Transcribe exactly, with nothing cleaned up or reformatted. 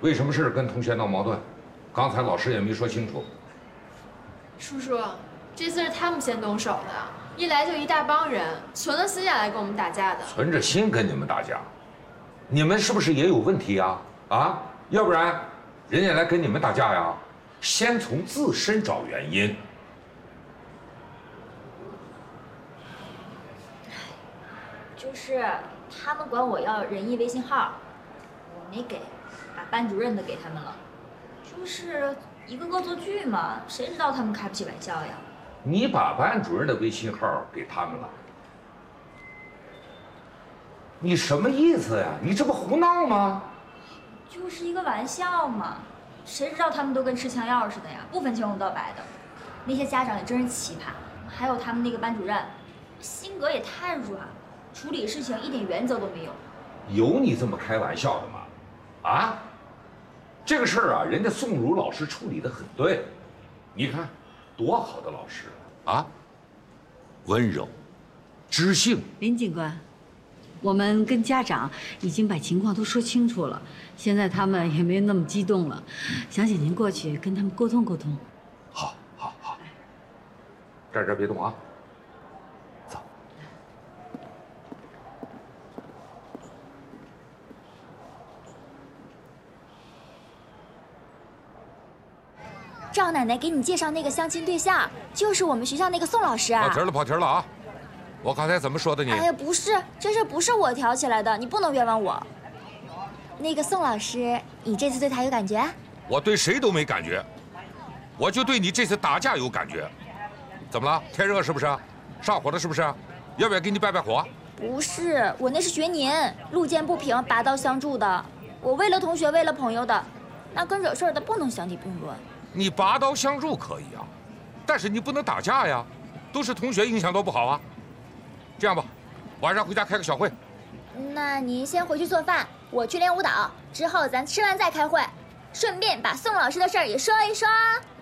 为什么事跟同学闹矛盾？刚才老师也没说清楚。 叔叔，这次是他们先动手的，一来就一大帮人，存了心眼来跟我们打架的。 存着心跟你们打架，你们是不是也有问题呀？啊，要不然人家来跟你们打架呀？先从自身找原因。 就是他们管我要仁义微信号，我没给，把班主任的给他们了。就是一个恶作剧嘛，谁知道他们开不起玩笑呀？ 你把班主任的微信号给他们了？你什么意思呀？你这不胡闹吗？ 就是一个玩笑嘛，谁知道他们都跟吃枪药似的呀，不分青红皂白的。那些家长也真是奇葩，还有他们那个班主任，性格也太软，处理事情一点原则都没有。 有你这么开玩笑的吗？啊？这个事儿啊，人家宋茹老师处理得很对，你看，多好的老师啊！温柔、知性。 林警官，我们跟家长已经把情况都说清楚了，现在他们也没那么激动了，想请您过去跟他们沟通沟通。 好，好，好。站这儿别动啊！走。 赵奶奶给你介绍那个相亲对象，就是我们学校那个宋老师啊。 跑题了，跑题了啊！我刚才怎么说的你？ 哎呀，不是，这事不是我挑起来的，你不能冤枉我。那个宋老师，你这次对他有感觉？ 我对谁都没感觉，我就对你这次打架有感觉。怎么了？天热是不是？上火了是不是？要不要给你败败火？ 不是，我那是学您，路见不平拔刀相助的。我为了同学，为了朋友的，那跟惹事儿的不能相提并论。 你拔刀相助可以啊，但是你不能打架呀，都是同学，影响多不好啊。这样吧，晚上回家开个小会。 那您先回去做饭，我去练舞蹈，之后咱吃完再开会，顺便把宋老师的事儿也说一说。